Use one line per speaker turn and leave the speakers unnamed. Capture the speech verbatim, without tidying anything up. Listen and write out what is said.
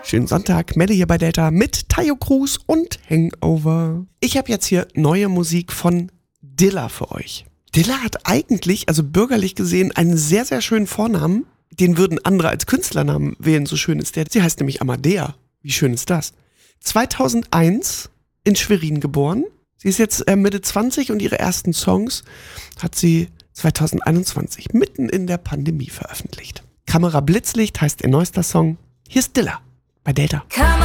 Schönen Sonntag, Melle hier bei Delta mit Tayo Cruz und Hangover. Ich habe jetzt hier neue Musik von Dilla für euch. Dilla hat eigentlich, also bürgerlich gesehen, einen sehr, sehr schönen Vornamen. Den würden andere als Künstlernamen wählen, so schön ist der. Sie heißt nämlich Amadea. Wie schön ist das? zweitausendeins in Schwerin geboren. Sie ist jetzt äh, Mitte zwanzig und ihre ersten Songs hat sie zweitausendeinundzwanzig mitten in der Pandemie veröffentlicht. Kamera Blitzlicht heißt ihr neuester Song. Hier ist Dilla bei Delta.
Kamera